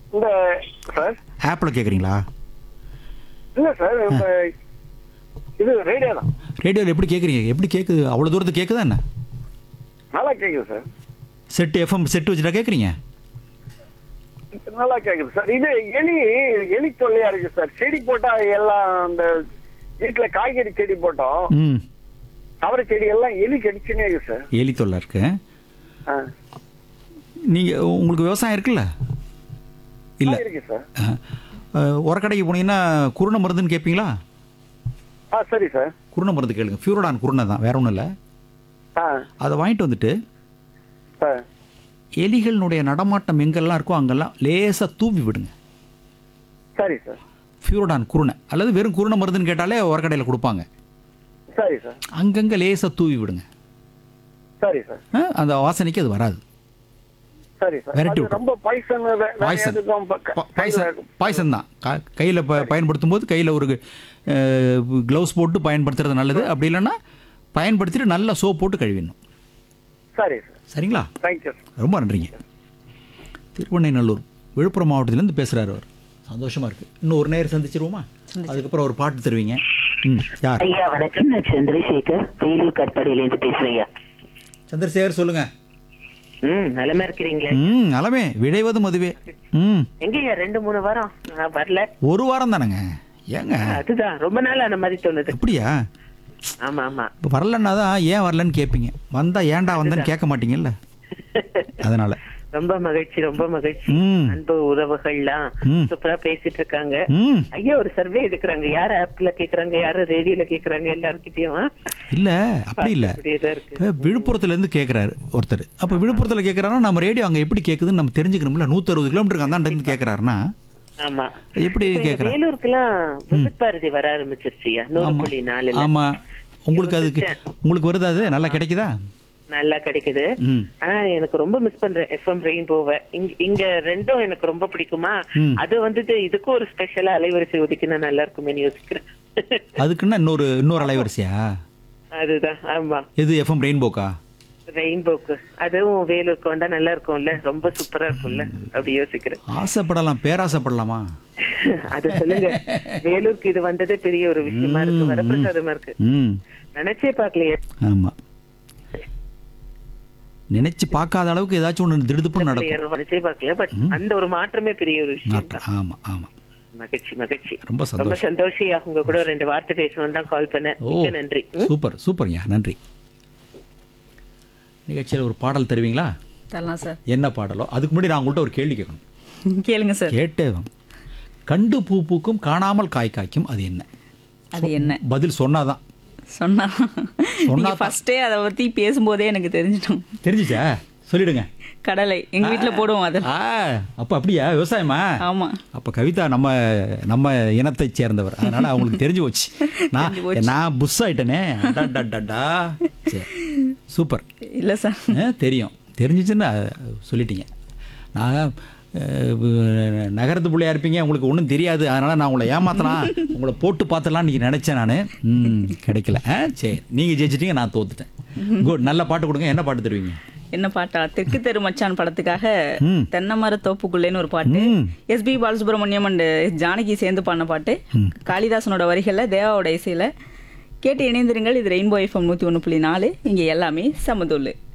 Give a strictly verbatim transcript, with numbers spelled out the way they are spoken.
இந்த சார் ஆப்பில் கேட்குறீங்களா? இல்ல சார் இந்த இது ரேடியோ தான். ரேடியோவில் எப்படி கேட்குறீங்க? எப்படி கேட்குது? அவ்வளோ தூரத்துக்கு கேட்குதா என்ன? நல்லா கேக்குது சார். செட்டு எஃப்எம் செட்டு வச்சுட்டா கேட்குறீங்க? நல்லா கேக்குது சார். இது எலி எலி தொல்லையா இருக்கு சார். செடி போட்டா எல்லாம் அந்த வீட்டுல காய்கறி செடி போட்டோம், ம். அவரை செடி எல்லாம் எலி கடிச்சுனே இருக்கு சார். எலி தொல்லை இருக்கு. ஆ. நீங்கள் உங்களுக்கு விவசாயம் இருக்குல்ல? இல்லை. ஆ, இருக்கு சார். உரக்கடைக்கு போனீங்கன்னா குருணை மருந்துன்னு கேட்பீங்களா? ஆ சரி சார். குருணை மருந்து கேளுங்க. ஃபியூரோடான் குருணை தான், வேற ஒன்றும் இல்லை. ஆ அதை வாங்கிட்டு வந்துட்டு சார். எலிகளினுடைய நடமாட்டம் எங்கெல்லாம் இருக்கோ அங்கெல்லாம் லேசாக தூவி விடுங்க. சரி சார். ஃபியூரோடான் குருணை அல்லது வெறும் குருணை மருந்துன்னு கேட்டாலே உரக்கடையில் கொடுப்பாங்க. சரி சார். அங்கங்கே லேசாக தூவி விடுங்க. சரி சார். ஆ, அந்த வாசனைக்கு அது வராது. சரி சார். விரட்டி அது விட்டு. ரொம்ப பாய்சன் பாய்சன் பாய்சன் பாய்சன் தான். கையில் ப பயன்படுத்தும் போது கையில் ஒரு க்ளவுஸ் போட்டு பயன்படுத்துறது நல்லது. அப்படி இல்லைன்னா பயன்படுத்திட்டு நல்லா சோப் போட்டு கழுவிடணும். சரி சார். சரிங்களா? தேங்க்யூ. ரொம்ப நன்றிங்க. திருவண்ணைநல்லூர் விழுப்புரம் மாவட்டத்திலேருந்து பேசுகிறார் அவர். சந்தோஷமாக இருக்குது. இன்னும் ஒரு நேரம் சந்திச்சிருவோமா? அதுக்கப்புறம் ஒரு பாட்டு தருவீங்க. ம் யார்? ஐயா வணக்கம், நான் சந்திரசேகர் வேலூர் கட்பாடியிலேருந்து பேசுறேன். சந்திரசேகர் சொல்லுங்க. ம் நலமா இருக்கிறீங்களே? ம் நலமே, விழைவதும் அதுவே. ம் எங்கய்யா ரெண்டு மூணு வாரம் நான் வரல. ஒரு வாரம் தானேங்க. ஏங்க அதுதான் ரொம்ப நாள் அந்த மாதிரி தோணுது. அப்படியா? ஆமா ஆமா. இப்போ வரலன்னா தான் ஏன் வரலன்னு கேட்பீங்க. வந்தா ஏன்டா வந்தேன்னு கேட்க மாட்டீங்கல்ல, அதனால. ரொம்ப மகிழ்ச்சி, ரொம்ப மகிழ்ச்சி. ம். அன்பு உறவுகள்லாம் ம். சூப்பரா பேசிட்டு இருக்காங்க. ம் ஐயா ஒரு சர்வே எடுக்கிறாங்க, யார் ஆப்ல கேக்குறாங்க, யாரு ரேடியோல கேக்குறாங்க, எல்லாருக்கிட்டையும். இல்லை அப்படி இல்லை. அப்படியேதான் இருக்கு. இப்போ விழுப்புரத்துலேருந்து கேட்குறாரு ஒருத்தர். அப்போ விழுப்புரத்தில் கேட்குறாருன்னா நம்ம ரேடியோ அங்கே எப்படி கேட்குதுன்னு நம்ம தெரிஞ்சுக்கணும்ல. நூற்றி அறுபது கிலோமீட்டருக்கு அந்தாண்டேருந்து கேட்குறாருன்னா ஆமா. எப்படி கேட்குறாரு? வேலூருக்குலாம் விபத் பாரதி வர ஆரம்பிச்சிருச்சியா நூறு புள்ளி நாலு. ஆமா. உங்களுக்கு அதுக்கு உங்களுக்கு வருது, அது நல்லா கிடைக்குதா? நல்லா கிடைக்குது. ம். ஆனா எனக்கு ரொம்ப மிஸ் பண்றேன் எஃப்எம் ரெயின்போவை. இங்க ரெண்டும் எனக்கு ரொம்ப பிடிக்குமா. ம். அது வந்துட்டு இதுக்கும் ஒரு ஸ்பெஷலா அலைவரிசை ஒதுக்கினா நல்லா இருக்குமேனு யோசிக்கிறேன். அதுக்குன்னா இன்னொரு இன்னொரு அலைவரிசையா? அதுதான். ஆமா. எது எஃப்எம் ரெயின்போக்கா? ரெயின்போக்கு அதுவும் வேலூருக்கு வந்தா நல்லா இருக்கும்ல, ரொம்ப சூப்பரா இருக்கும்ல, அப்படி யோசிக்கிறேன். ஆசைப்படலாம், பேராசைப்படலாமா? அது சொல்லுங்க. வேலூருக்கு இது வந்ததே பெரிய ஒரு விஷயமா இருக்கு, வரப்பிரசாதமா இருக்கு. ம் நினைச்சே பாக்கலையே. ஆமா, நினைச்சு பார்க்காத அளவுக்கு ஏதாச்சும் ஒன்று திடுதுப்புன்னு நடக்கும். நினைச்சே பாக்கல. பட் அந்த ஒரு மாற்றமே பெரிய ஒரு விஷயம் தான். ஆமா ஆமா. மகிழ்ச்சி மகிழ்ச்சி. ரொம்ப ரொம்ப சந்தோஷம். சந்தோஷியா உங்க கூட ரெண்டு வார்த்தை பேசணும் தான் கால் பண்ணேன். ஓ மிக்க நன்றி. சூப்பர் சூப்பர்யா, நன்றி. நிகழ்ச்சியில் ஒரு பாடல் தருவீங்களா? தரலாம் சார். என்ன பாடலோ? அதுக்கு முன்னாடி நான் உங்கள்கிட்ட ஒரு கேள்வி கேட்கணும். கேளுங்க சார். கேட்டே கண்டு பூ பூக்கும் காணாமல் காய் காய்க்கும், அது என்ன? அது என்ன? பதில் சொன்னாதான். சொன்னா சொன்னா ஃபர்ஸ்டே அதை பத்தி பேசும்போதே எனக்கு தெரிஞ்சிட்டோம். தெரிஞ்சிச்சா? சொல்லிடுங்க. கடலை எங்க வீட்டுல போடுவோம் அது. ஆ அப்போ அப்படியா? விவசாயமா? ஆமா. அப்போ கவிதா நம்ம நம்ம இனத்தை சேர்ந்தவர், அதனால அவங்களுக்கு தெரிஞ்சு போச்சு. நான் நான் புஷ் ஆயிட்டேனே. அடடடடா. சரி சூப்பர். இல்ல சார், தெரியும், தெரிஞ்சிச்சுன்னு சொல்லிட்டீங்க. நான் நகரத்து பிள்ளையா இருப்பீங்க, உங்களுக்கு ஒன்றும் தெரியாது, அதனால நான் உங்களை ஏமாத்தலாம், உங்களை போட்டு பார்த்துலாம் நீங்கள் நினைச்சேன் நான். ம் கிடைக்கல. ஆ சரி, நீங்கள் ஜெயிச்சிட்டீங்க, நான் தோத்துட்டேன். குட். நல்ல பாட்டு கொடுங்க. என்ன பாட்டு தருவீங்க? என்ன பாட்டா? தெற்கு தெரு மச்சான் படத்துக்காக ம். தென்னமர தோப்புக்குள்ளேன்னு ஒரு பாட்டு. ம். எஸ்பி பாலசுப்ரமணியம் அண்ட் ஜானகி சேர்ந்து பாடின பாட்டு. காளிதாசனோட வரிகள்ல, தேவாவோட இசையில. கேட்டு இணைந்திருங்கள். இது ரெயின்போ எஃப்எம் நூற்றி ஒன்று புள்ளி நாலு. இங்கே எல்லாமே சமதுள்ளு.